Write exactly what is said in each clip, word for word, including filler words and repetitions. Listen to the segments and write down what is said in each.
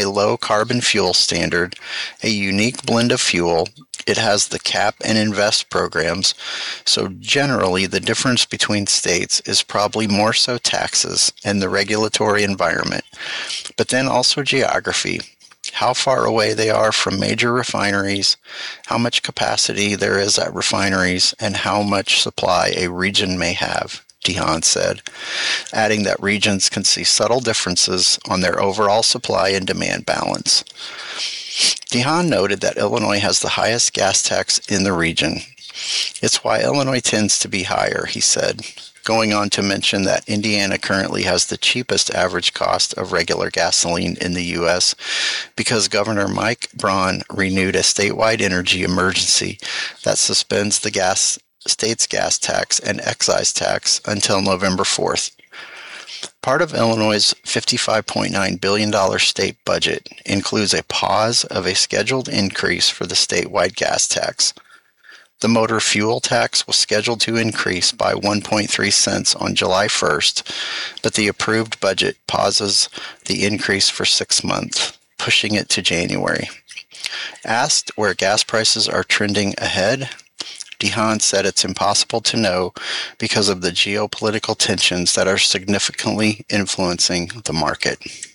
a low carbon fuel standard, a unique blend of fuel. It has the cap and invest programs, so generally the difference between states is probably more so taxes and the regulatory environment, but then also geography, how far away they are from major refineries, how much capacity there is at refineries, and how much supply a region may have, DeHaan said, adding that regions can see subtle differences on their overall supply and demand balance. DeHaan noted that Illinois has the highest gas tax in the region. It's why Illinois tends to be higher, he said, going on to mention that Indiana currently has the cheapest average cost of regular gasoline in the U S because Governor Mike Braun renewed a statewide energy emergency that suspends the gas state's gas tax and excise tax until November fourth. Part of Illinois' fifty-five point nine billion dollars state budget includes a pause of a scheduled increase for the statewide gas tax. The motor fuel tax was scheduled to increase by one point three cents on July first, but the approved budget pauses the increase for six months, pushing it to January. Asked where gas prices are trending ahead, DeHaan said it's impossible to know because of the geopolitical tensions that are significantly influencing the market.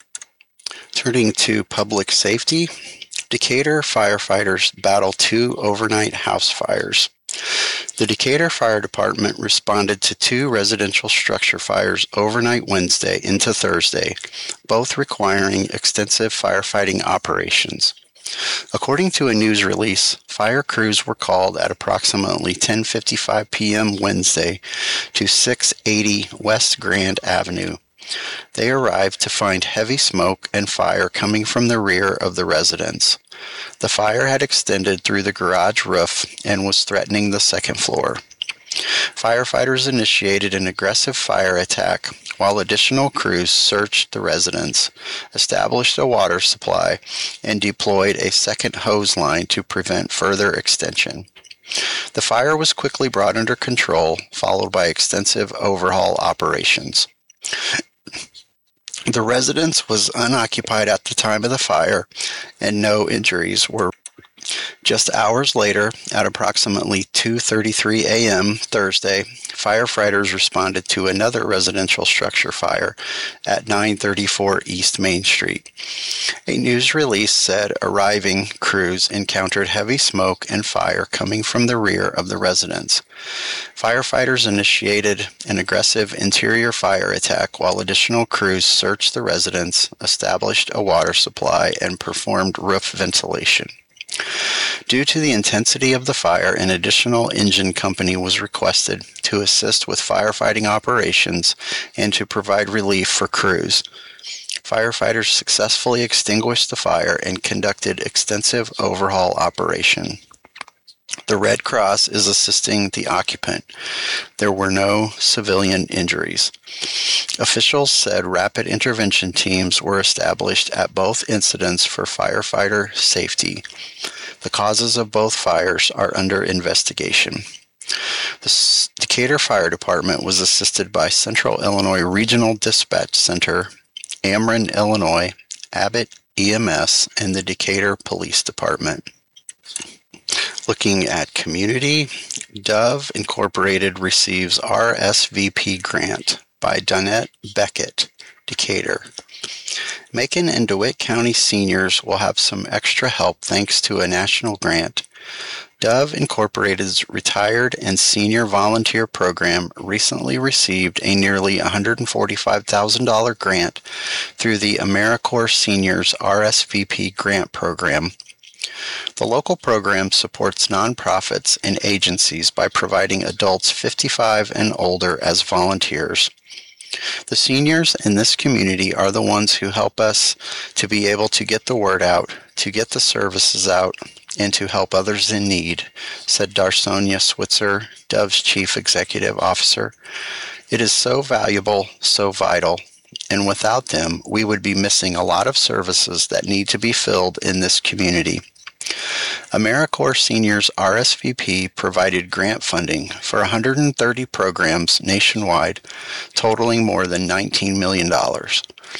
Turning to public safety, Decatur firefighters battle two overnight house fires. The Decatur Fire Department responded to two residential structure fires overnight Wednesday into Thursday, both requiring extensive firefighting operations. According to a news release, fire crews were called at approximately ten fifty-five p.m. Wednesday to six eighty West Grand Avenue. They arrived to find heavy smoke and fire coming from the rear of the residence. The fire had extended through the garage roof and was threatening the second floor. Firefighters initiated an aggressive fire attack while additional crews searched the residence, established a water supply, and deployed a second hose line to prevent further extension. The fire was quickly brought under control, followed by extensive overhaul operations. The residence was unoccupied at the time of the fire, and no injuries were. Just hours later, at approximately two thirty-three a.m. Thursday, firefighters responded to another residential structure fire at nine thirty-four East Main Street. A news release said arriving crews encountered heavy smoke and fire coming from the rear of the residence. Firefighters initiated an aggressive interior fire attack while additional crews searched the residence, established a water supply, and performed roof ventilation. Due to the intensity of the fire, an additional engine company was requested to assist with firefighting operations and to provide relief for crews. Firefighters successfully extinguished the fire and conducted extensive overhaul operation. The Red Cross is assisting the occupant. There were no civilian injuries. Officials said rapid intervention teams were established at both incidents for firefighter safety. The causes of both fires are under investigation. The Decatur Fire Department was assisted by Central Illinois Regional Dispatch Center, Ameren, Illinois, Abbott E M S, and the Decatur Police Department. Looking at community, Dove Incorporated receives R S V P grant by Donette Beckett, Decatur. Macon and DeWitt County seniors will have some extra help thanks to a national grant. Dove Incorporated's Retired and Senior Volunteer Program recently received a nearly one hundred forty-five thousand dollars grant through the AmeriCorps Seniors R S V P Grant Program. The local program supports nonprofits and agencies by providing adults fifty-five and older as volunteers. The seniors in this community are the ones who help us to be able to get the word out, to get the services out, and to help others in need, said Darsonia Switzer, Dove's Chief Executive Officer. It is so valuable, so vital, and without them, we would be missing a lot of services that need to be filled in this community. AmeriCorps Seniors R S V P provided grant funding for one hundred thirty programs nationwide, totaling more than nineteen million dollars.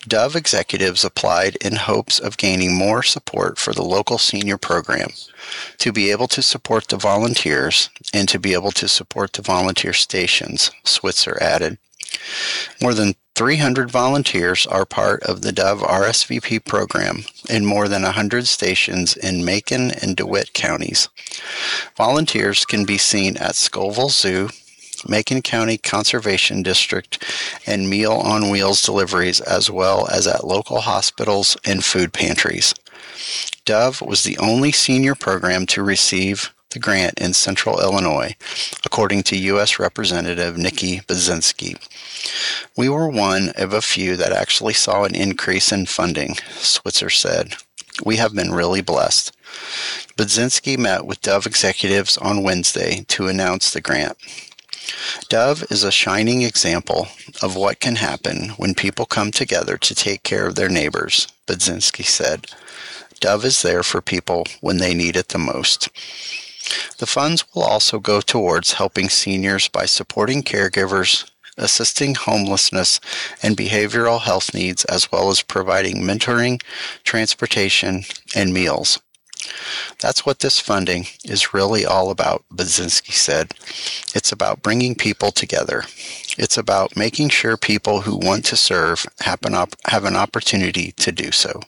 Dove executives applied in hopes of gaining more support for the local senior program, to be able to support the volunteers, and to be able to support the volunteer stations, Switzer added. More than three hundred volunteers are part of the Dove R S V P program in more than one hundred stations in Macon and DeWitt counties. Volunteers can be seen at Scoville Zoo, Macon County Conservation District, and Meal on Wheels deliveries, as well as at local hospitals and food pantries. Dove was the only senior program to receive the grant in Central Illinois, according to U S Representative Nikki Budzinski. We were one of a few that actually saw an increase in funding, Switzer said. We have been really blessed. Budzinski met with Dove executives on Wednesday to announce the grant. Dove is a shining example of what can happen when people come together to take care of their neighbors, Budzinski said. Dove is there for people when they need it the most. The funds will also go towards helping seniors by supporting caregivers, assisting homelessness and behavioral health needs, as well as providing mentoring, transportation, and meals. That's what this funding is really all about, Budzinski said. It's about bringing people together. It's about making sure people who want to serve have an, op- have an opportunity to do so.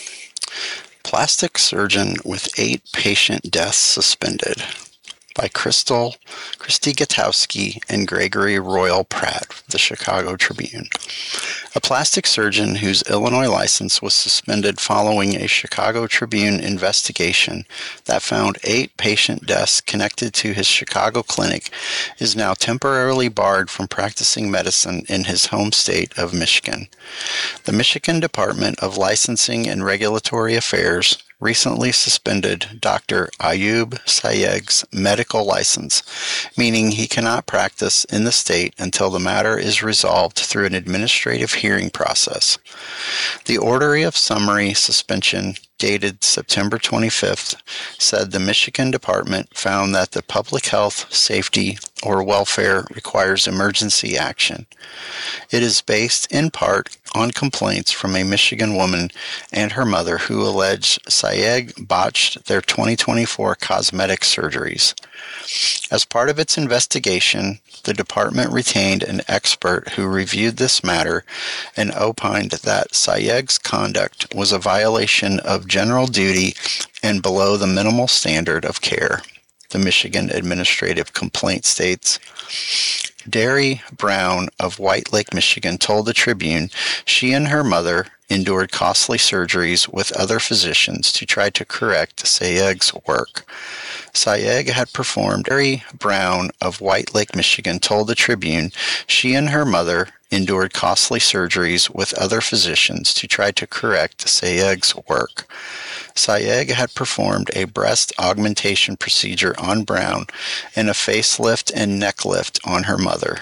Plastic surgeon with eight patient deaths suspended, by Crystal, Christy Gutowski and Gregory Royal Pratt, the Chicago Tribune. A plastic surgeon whose Illinois license was suspended following a Chicago Tribune investigation that found eight patient deaths connected to his Chicago clinic is now temporarily barred from practicing medicine in his home state of Michigan. The Michigan Department of Licensing and Regulatory Affairs recently suspended Doctor Ayub Sayeg's medical license, meaning he cannot practice in the state until the matter is resolved through an administrative hearing process. The order of summary suspension, dated September twenty-fifth, said the Michigan Department found that the public health, safety, or welfare requires emergency action. It is based in part on complaints from a Michigan woman and her mother who alleged Sayeg botched their twenty twenty-four cosmetic surgeries. As part of its investigation, the department retained an expert who reviewed this matter and opined that Sayeg's conduct was a violation of general duty and below the minimal standard of care, the Michigan administrative complaint states. Derry Brown of White Lake, Michigan, told the Tribune she and her mother endured costly surgeries with other physicians to try to correct Sayeg's work. Sayeg had performed. Derry Brown of White Lake, Michigan, told the Tribune she and her mother endured costly surgeries with other physicians to try to correct Sayeg's work. Sayeg had performed a breast augmentation procedure on Brown and a facelift and neck lift on her mother.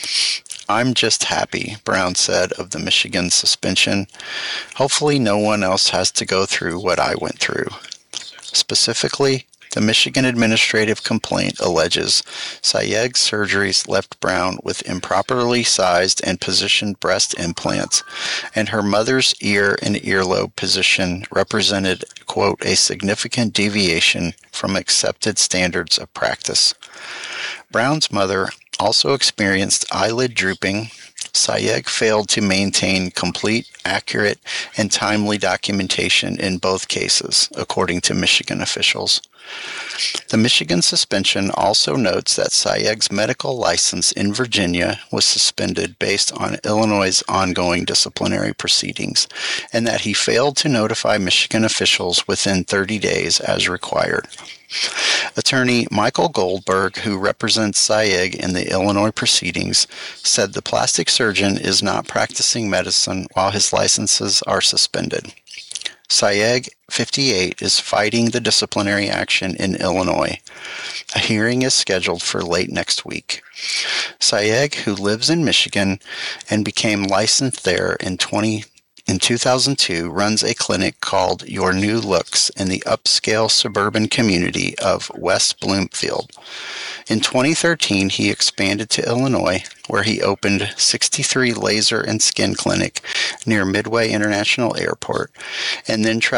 I'm just happy, Brown said of the Michigan suspension. Hopefully no one else has to go through what I went through. Specifically, the Michigan administrative complaint alleges Sayeg's surgeries left Brown with improperly sized and positioned breast implants, and her mother's ear and earlobe position represented, quote, a significant deviation from accepted standards of practice. Brown's mother also experienced eyelid drooping. Sayeg failed to maintain complete, accurate, and timely documentation in both cases, according to Michigan officials. The Michigan suspension also notes that Sayeg's medical license in Virginia was suspended based on Illinois' ongoing disciplinary proceedings, and that he failed to notify Michigan officials within thirty days as required. Attorney Michael Goldberg, who represents Sayeg in the Illinois proceedings, said the plastic surgeon is not practicing medicine while his licenses are suspended. Sayeg, fifty-eight, is fighting the disciplinary action in Illinois. A hearing is scheduled for late next week. Sayeg, who lives in Michigan and became licensed there in twenty in two thousand two, runs a clinic called Your New Looks in the upscale suburban community of West Bloomfield. In twenty thirteen, he expanded to Illinois, where he opened sixty-three Laser and Skin Clinic near Midway International Airport, and then